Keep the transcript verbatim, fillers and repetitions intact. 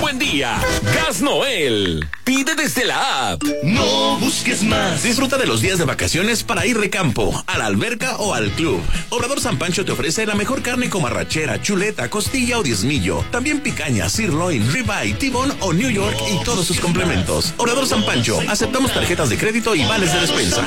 buen día. Gas Noel. Pide desde la app. No busques más. Disfruta de los días de vacaciones para ir de campo, a la alberca o al club. Obrador San Pancho te ofrece la mejor carne como arrachera, chuleta, costilla o diezmillo. También picaña, sirloin, ribeye, tibón o New York y todos sus complementos. Obrador San Pancho. Aceptamos tarjetas de crédito y vales de despensa.